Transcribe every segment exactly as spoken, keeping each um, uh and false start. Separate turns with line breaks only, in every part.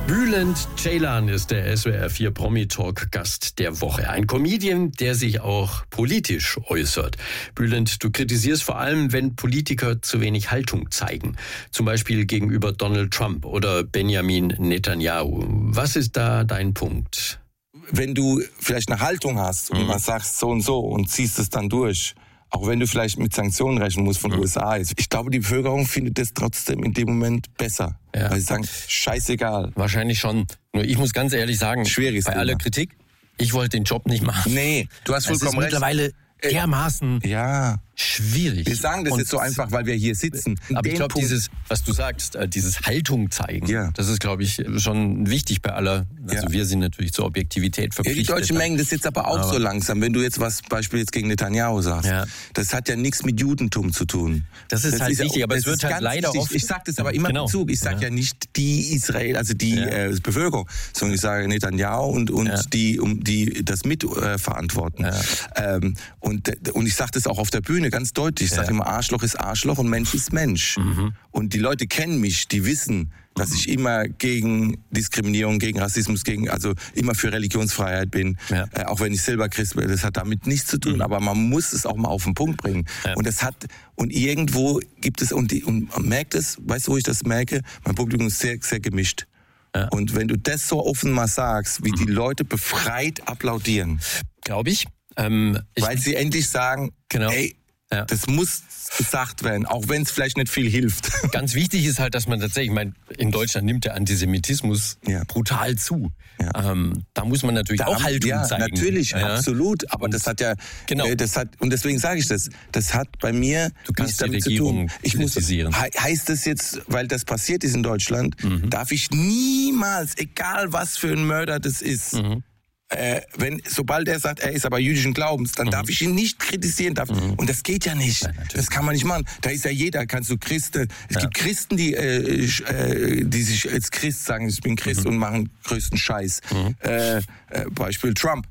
Bülent Ceylan ist der S W R vier Promi-Talk-Gast der Woche. Ein Comedian, der sich auch politisch äußert. Bülent, du kritisierst vor allem, wenn Politiker zu wenig Haltung zeigen. Zum Beispiel gegenüber Donald Trump oder Benjamin Netanyahu. Was ist da dein Punkt?
Wenn du vielleicht eine Haltung hast und mhm. mal sagst so und so und ziehst es dann durch, auch wenn du vielleicht mit Sanktionen rechnen musst von den mhm. U S A, ich glaube, die Bevölkerung findet das trotzdem in dem Moment besser. Ja. Weil sie sagen, scheißegal.
Wahrscheinlich schon. Nur ich muss ganz ehrlich sagen,
Schwieriges
bei
Thema.
aller Kritik, ich wollte den Job nicht machen.
Nee, du hast vollkommen recht.
Mittlerweile dermaßen
ja.
schwierig.
Wir sagen das
und
jetzt so einfach, weil wir hier sitzen.
Aber ich glaube, dieses, was du sagst, dieses Haltung zeigen,
ja.
das ist, glaube ich, schon wichtig bei aller. Also ja. wir sind natürlich zur Objektivität verpflichtet.
Ja, die Deutschen mengen das jetzt aber auch aber so langsam. Wenn du jetzt was Beispiel jetzt gegen Netanyahu sagst, ja. das hat ja nichts mit Judentum zu tun.
Das ist
das
halt
ist
wichtig, aber es wird halt leider
wichtig.
oft...
Ich sage das aber immer
genau.
Bezug. Ich sage ja. ja nicht die Israel, also die ja. äh, Bevölkerung, sondern ich sage Netanyahu und, und ja. die, um die das mitverantworten. Äh, ja. ähm, und, und ich sage das auch auf der Bühne ganz deutlich. Ich sage ja. immer, Arschloch ist Arschloch und Mensch ist Mensch. Mhm. Und die Leute kennen mich, die wissen, dass mhm. ich immer gegen Diskriminierung, gegen Rassismus, gegen also immer für Religionsfreiheit bin. Ja. Äh, auch wenn ich selber Christ bin, das hat damit nichts zu tun. Mhm. Aber man muss es auch mal auf den Punkt bringen. Ja. Und das hat und irgendwo gibt es und, die, und man merkt es. Weißt du, wo ich das merke? Mein Publikum ist sehr, sehr gemischt. Ja. Und wenn du das so offen mal sagst, wie mhm. die Leute befreit applaudieren,
glaube ich. Ähm, ich,
weil sie endlich sagen,
genau.
ey,
ja.
das muss gesagt werden, auch wenn es vielleicht nicht viel hilft.
Ganz wichtig ist halt, dass man tatsächlich, ich meine, in Deutschland nimmt der Antisemitismus ja. brutal zu. Ja. Ähm, da muss man natürlich da auch Haltung
ja,
zeigen.
Natürlich, ja. absolut. Aber
und
das hat ja,
genau.
äh, das hat und deswegen sage ich das. Das hat bei mir
du kannst
nichts damit
die Regierung
zu tun. Ich muss, he, heißt das jetzt, weil das passiert ist in Deutschland, mhm. darf ich niemals, egal was für ein Mörder das ist. Mhm. Äh, wenn, sobald er sagt, er ist aber jüdischen Glaubens, dann mhm. darf ich ihn nicht kritisieren. Darf, mhm. Und das geht ja nicht. Ja, das kann man nicht machen. Da ist ja jeder, kannst du Christen. Es ja. gibt Christen, die, äh, äh, die sich als Christ sagen, ich bin Christ mhm. und machen größten Scheiß. Mhm. Äh, äh, Beispiel Trump.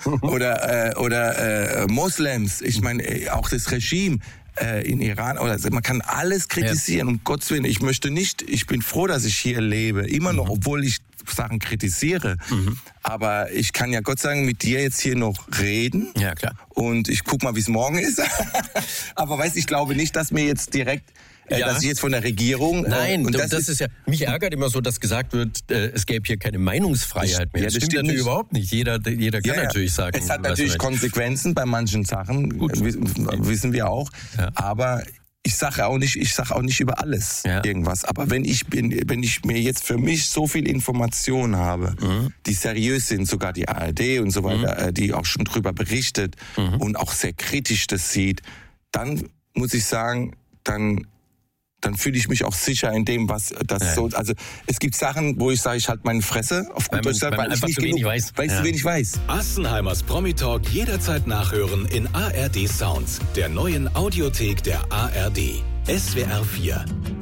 oder äh, oder äh, Moslems. Ich meine, auch das Regime in Iran, oder man kann alles kritisieren, ja. um Gottes Willen. Ich möchte nicht, ich bin froh, dass ich hier lebe, immer noch, mhm. obwohl ich Sachen kritisiere. Mhm. Aber ich kann ja Gott sagen, mit dir jetzt hier noch reden.
Ja, klar.
Und ich guck mal, wie es morgen ist. Aber weißt, ich glaube nicht, dass mir jetzt direkt Äh, ja. dass ich jetzt von der Regierung...
Nein,
äh, und
das, das ist, ist ja... Mich ärgert immer so, dass gesagt wird, äh, es gäbe hier keine Meinungsfreiheit mehr.
Ja,
das,
das
stimmt,
stimmt
natürlich
nicht.
überhaupt nicht. Jeder, jeder kann ja, natürlich sagen...
Es hat natürlich Konsequenzen bei manchen Sachen, Gut. wissen wir auch. Ja. Aber ich sage auch nicht, ich sage auch nicht über alles ja. irgendwas. Aber wenn ich bin, wenn ich mir jetzt für mich so viel Informationen habe, mhm. die seriös sind, sogar die A R D und so weiter, mhm. die auch schon drüber berichtet mhm. und auch sehr kritisch das sieht, dann muss ich sagen, dann dann fühle ich mich auch sicher in dem, was das ja. so... Also es gibt Sachen, wo ich sage, ich halte meine Fresse auf gut Deutsch, weil, weil, weil ich nicht genug weiß. Weil ich ja. zu wenig weiß.
Assenheimers Promi-Talk jederzeit nachhören in A R D Sounds, der neuen Audiothek der A R D. S W R vier.